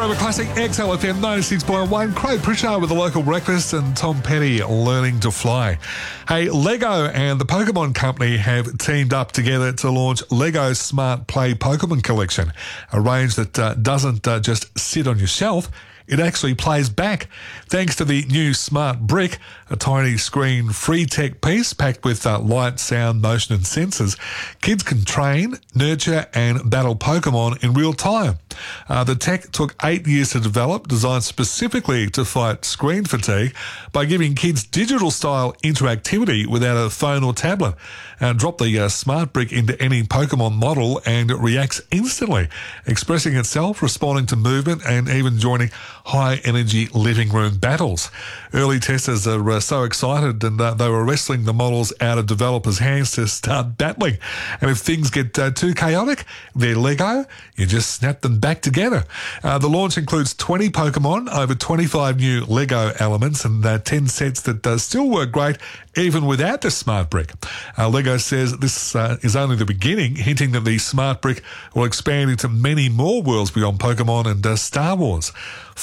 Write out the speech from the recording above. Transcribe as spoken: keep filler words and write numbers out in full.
Forever Classic, X L F M ninety-six point one. Craig Pritchard with the local breakfast and Tom Petty learning to fly. Hey, Lego and the Pokemon Company have teamed up together to launch Lego Smart Play Pokemon Collection, a range that uh, doesn't uh, just sit on your shelf. It actually plays back. Thanks to the new Smart Brick, a tiny screen free tech piece packed with uh, light, sound, motion and sensors, kids can train, nurture and battle Pokemon in real time. Uh, the tech took eight years to develop, designed specifically to fight screen fatigue by giving kids digital-style interactivity without a phone or tablet. Uh, drop the uh, Smart Brick into any Pokemon model and it reacts instantly, expressing itself, responding to movement and even joining high-energy living room battles. Early testers are uh, so excited and uh, they were wrestling the models out of developers' hands to start battling. And if things get uh, too chaotic, they're Lego, you just snap them back together. Uh, the launch includes twenty Pokemon, over twenty-five new Lego elements and uh, ten sets that uh, still work great even without the Smart Brick. Uh, Lego says this uh, is only the beginning, hinting that the Smart Brick will expand into many more worlds beyond Pokemon and uh, Star Wars.